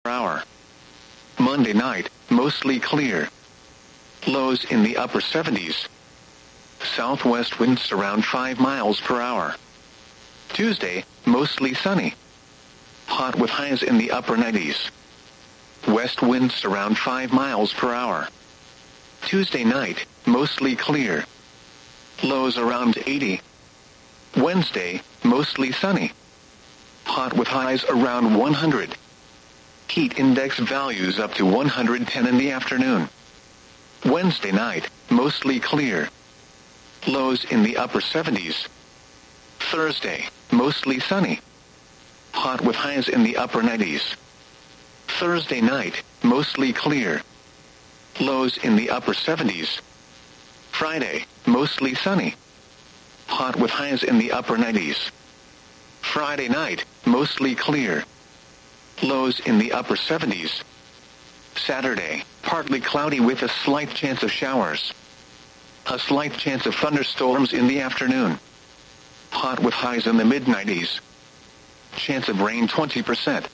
hour. Monday night, mostly clear. Lows in the upper 70s. Southwest winds around 5 miles per hour. Tuesday, mostly sunny. Hot with highs in the upper 90s. West winds around 5 miles per hour. Tuesday night, mostly clear. Lows around 80. Wednesday, mostly sunny. Hot with highs around 100. Heat index values up to 110 in the afternoon. Wednesday night, mostly clear. Lows in the upper 70s. Thursday, mostly sunny. Hot with highs in the upper 90s. Thursday night, mostly clear. Lows in the upper 70s. Friday, mostly sunny. Hot with highs in the upper 90s. Friday night, mostly clear. Lows in the upper 70s. Saturday, partly cloudy with a slight chance of showers. A slight chance of thunderstorms in the afternoon. Hot with highs in the mid-90s. Chance of rain 20%.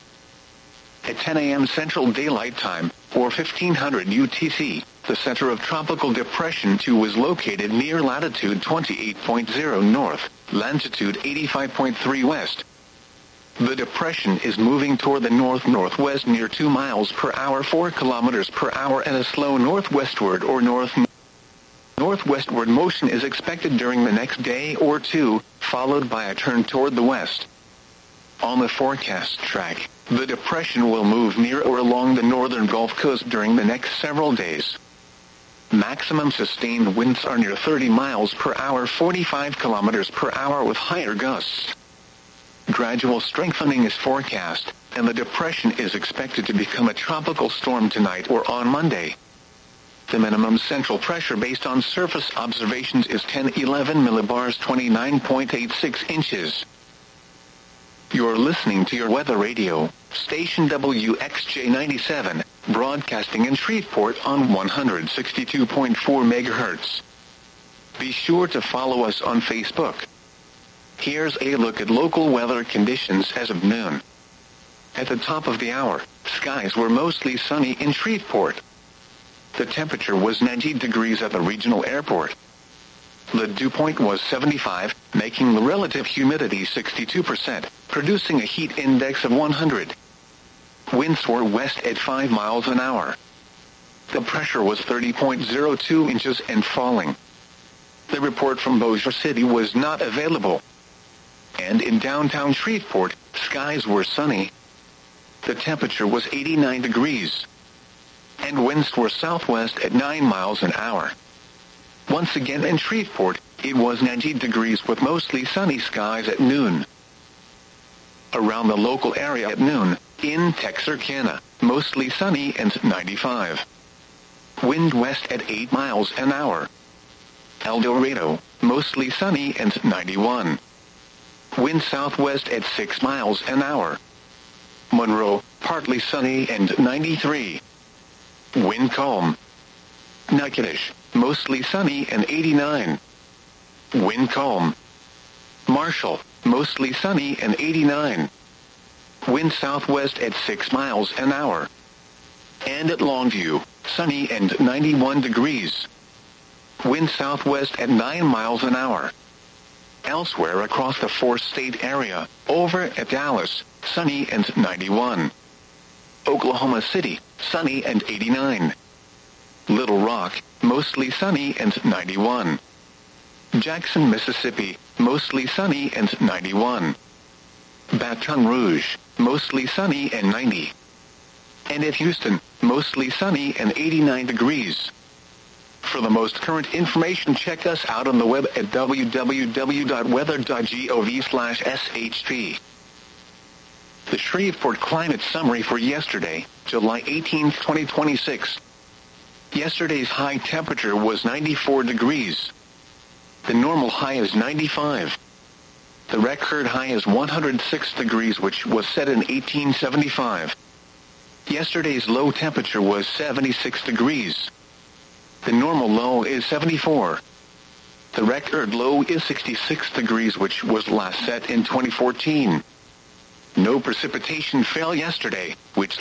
At 10 a.m. Central Daylight Time, or 1500 UTC, the center of Tropical Depression 2 was located near latitude 28.0 north, longitude 85.3 west. The depression is moving toward the north-northwest near 2 miles per hour 4 kilometers per hour, and a slow northwestward or northwestward motion is expected during the next day or two, followed by a turn toward the west. On the forecast track, the depression will move near or along the northern Gulf Coast during the next several days. Maximum sustained winds are near 30 miles per hour 45 kilometers per hour with higher gusts. Gradual strengthening is forecast, and the depression is expected to become a tropical storm tonight or on Monday. The minimum central pressure based on surface observations is 1011 millibars 29.86 inches. You're listening to your weather radio, station WXJ97, broadcasting in Shreveport on 162.4 megahertz. Be sure to follow us on Facebook. Here's a look at local weather conditions as of noon. At the top of the hour, skies were mostly sunny in Shreveport. The temperature was 90 degrees at the regional airport. The dew point was 75, making the relative humidity 62%, producing a heat index of 100. Winds were west at 5 miles an hour. The pressure was 30.02 inches and falling. The report from Bossier City was not available. And in downtown Shreveport, skies were sunny. The temperature was 89 degrees. And winds were southwest at 9 miles an hour. Once again in Shreveport, it was 90 degrees with mostly sunny skies at noon. Around the local area at noon, in Texarkana, mostly sunny and 95. Wind west at 8 miles an hour. El Dorado, mostly sunny and 91. Wind southwest at 6 miles an hour. Monroe, partly sunny and 93. Wind calm. Natchitoches, mostly sunny and 89. Wind calm. Marshall, mostly sunny and 89. Wind southwest at 6 miles an hour. And at Longview, sunny and 91 degrees. Wind southwest at 9 miles an hour. Elsewhere across the four-state area, over at Dallas, sunny and 91. Oklahoma City, sunny and 89. Little Rock, mostly sunny and 91. Jackson, Mississippi, mostly sunny and 91. Baton Rouge, mostly sunny and 90. And at Houston, mostly sunny and 89 degrees. For the most current information, check us out on the web at www.weather.gov/SHP. The Shreveport Climate Summary for yesterday, July 18, 2026. Yesterday's high temperature was 94 degrees. The normal high is 95. The record high is 106 degrees, which was set in 1875. Yesterday's low temperature was 76 degrees. The normal low is 74. The record low is 66 degrees, which was last set in 2014. No precipitation fell yesterday, which